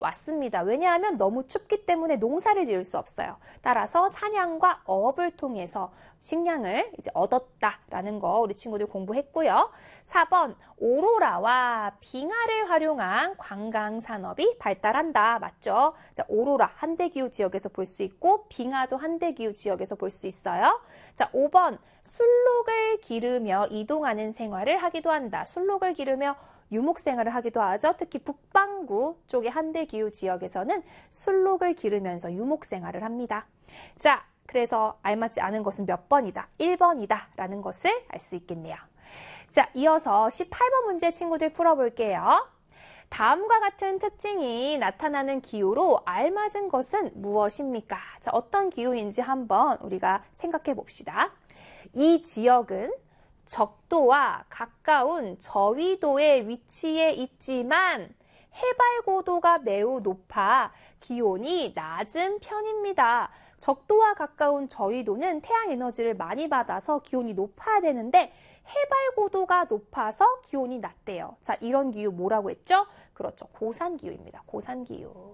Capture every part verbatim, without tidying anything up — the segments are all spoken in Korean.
왔습니다. 왜냐하면 너무 춥기 때문에 농사를 지을 수 없어요. 따라서 사냥과 어업을 통해서 식량을 이제 얻었다라는 거 우리 친구들 공부했고요. 사 번 오로라와 빙하를 활용한 관광 산업이 발달한다. 맞죠? 자, 오로라 한대기후 지역에서 볼 수 있고 빙하도 한대기후 지역에서 볼 수 있어요. 자, 오 번 술록을 기르며 이동하는 생활을 하기도 한다. 술록을 기르며 유목 생활을 하기도 하죠. 특히 북반구 쪽의 한대기후 지역에서는 술록을 기르면서 유목 생활을 합니다. 자, 그래서 알맞지 않은 것은 몇 번이다? 일 번이다 라는 것을 알 수 있겠네요. 자, 이어서 십팔 번 문제 친구들 풀어볼게요. 다음과 같은 특징이 나타나는 기후로 알맞은 것은 무엇입니까? 자, 어떤 기후인지 한번 우리가 생각해 봅시다. 이 지역은 적도와 가까운 저위도의 위치에 있지만 해발 고도가 매우 높아 기온이 낮은 편입니다. 적도와 가까운 저위도는 태양 에너지를 많이 받아서 기온이 높아야 되는데 해발 고도가 높아서 기온이 낮대요. 자, 이런 기후 뭐라고 했죠? 그렇죠. 고산기후입니다. 고산기후.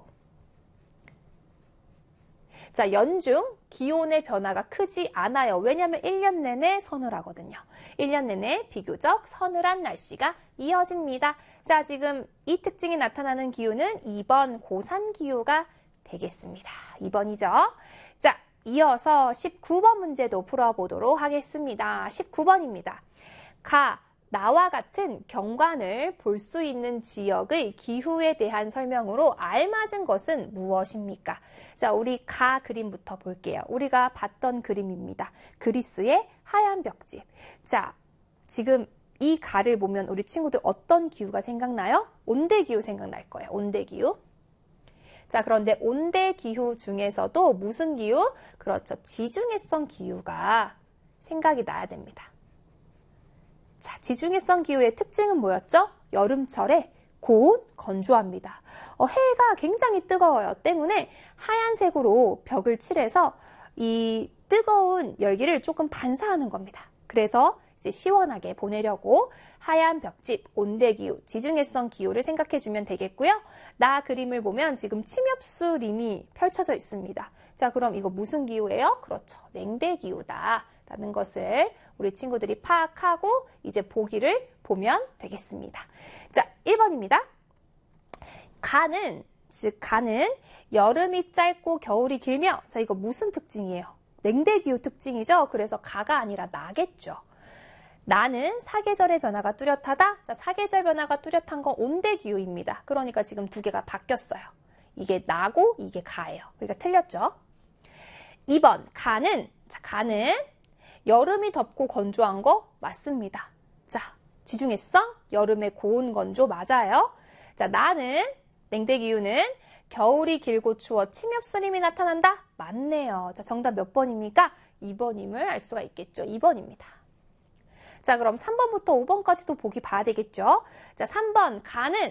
자, 연중 기온의 변화가 크지 않아요. 왜냐하면 일 년 내내 서늘하거든요. 일 년 내내 비교적 서늘한 날씨가 이어집니다. 자, 지금 이 특징이 나타나는 기후는 이 번 고산기후가 되겠습니다. 이 번이죠. 자, 이어서 십구 번 문제도 풀어보도록 하겠습니다. 십구 번입니다. 가, 나와 같은 경관을 볼 수 있는 지역의 기후에 대한 설명으로 알맞은 것은 무엇입니까? 자, 우리 가 그림부터 볼게요. 우리가 봤던 그림입니다. 그리스의 하얀 벽집. 자, 지금 이 가를 보면 우리 친구들 어떤 기후가 생각나요? 온대기후 생각날 거예요. 온대기후. 자, 그런데 온대기후 중에서도 무슨 기후? 그렇죠. 지중해성 기후가 생각이 나야 됩니다. 자, 지중해성 기후의 특징은 뭐였죠? 여름철에 고온, 건조합니다. 어, 해가 굉장히 뜨거워요. 때문에 하얀색으로 벽을 칠해서 이 뜨거운 열기를 조금 반사하는 겁니다. 그래서 이제 시원하게 보내려고 하얀 벽집, 온대기후, 지중해성 기후를 생각해 주면 되겠고요. 나 그림을 보면 지금 침엽수림이 펼쳐져 있습니다. 자, 그럼 이거 무슨 기후예요? 그렇죠. 냉대기후다 라는 것을 우리 친구들이 파악하고 이제 보기를 보면 되겠습니다. 자, 일 번입니다. 가는, 즉 가는 여름이 짧고 겨울이 길며, 자, 이거 무슨 특징이에요? 냉대기후 특징이죠. 그래서 가가 아니라 나겠죠. 나는 사계절의 변화가 뚜렷하다. 자, 사계절 변화가 뚜렷한 건 온대기후입니다. 그러니까 지금 두 개가 바뀌었어요. 이게 나고 이게 가예요. 그러니까 틀렸죠. 이 번 가는, 자, 가는 여름이 덥고 건조한 거 맞습니다. 자, 지중해성 여름에 고온 건조 맞아요. 자, 나는 냉대기후는 겨울이 길고 추워 침엽수림이 나타난다. 맞네요. 자, 정답 몇 번입니까? 이 번임을 알 수가 있겠죠. 이 번입니다. 자, 그럼 삼 번부터 오 번까지도 보기 봐야 되겠죠. 자, 삼 번 가는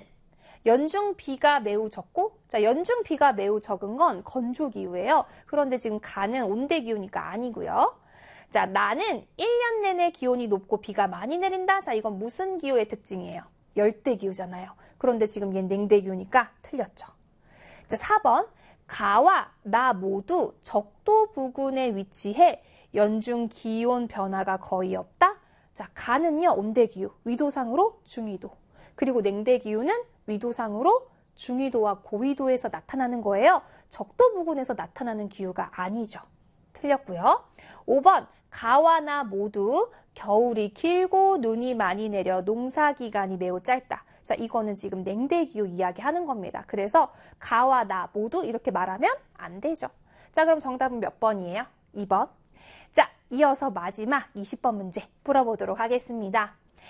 연중 비가 매우 적고, 자, 연중 비가 매우 적은 건 건조기후예요. 그런데 지금 가는 온대기후니까 아니고요. 자, 나는 일 년 내내 기온이 높고 비가 많이 내린다. 자, 이건 무슨 기후의 특징이에요? 열대기후잖아요. 그런데 지금 얘는 냉대기후니까 틀렸죠. 자, 사 번 가와 나 모두 적도 부근에 위치해 연중 기온 변화가 거의 없다. 자, 가는요 온대기후, 위도상으로 중위도. 그리고 냉대기후는 위도상으로 중위도와 고위도에서 나타나는 거예요. 적도 부근에서 나타나는 기후가 아니죠. 틀렸고요. 오 번 가와 나 모두 겨울이 길고 눈이 많이 내려 농사 기간이 매우 짧다. 자, 이거는 지금 냉대기후 이야기하는 겁니다. 그래서 가와 나 모두 이렇게 말하면 안 되죠. 자, 그럼 정답은 몇 번이에요? 이 번. 자, 이어서 마지막 이십 번 문제 풀어보도록 하겠습니다.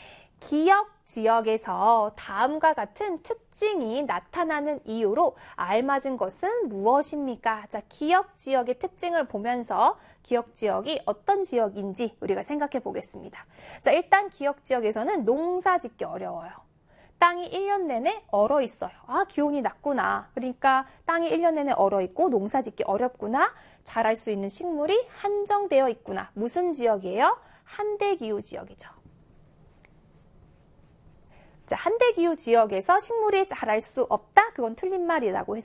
기역 지역에서 다음과 같은 특징이 나타나는 이유로 알맞은 것은 무엇입니까? 자, 기역 지역의 특징을 보면서 기역 지역이 어떤 지역인지 우리가 생각해 보겠습니다. 자, 일단 기역 지역에서는 농사 짓기 어려워요. 땅이 일 년 내내 얼어 있어요. 아, 기온이 낮구나. 그러니까 땅이 일 년 내내 얼어 있고 농사 짓기 어렵구나. 자랄 수 있는 식물이 한정되어 있구나. 무슨 지역이에요? 한대기후 지역이죠. 자, 한대기후 지역에서 식물이 자랄 수 없다? 그건 틀린 말이라고 했어요.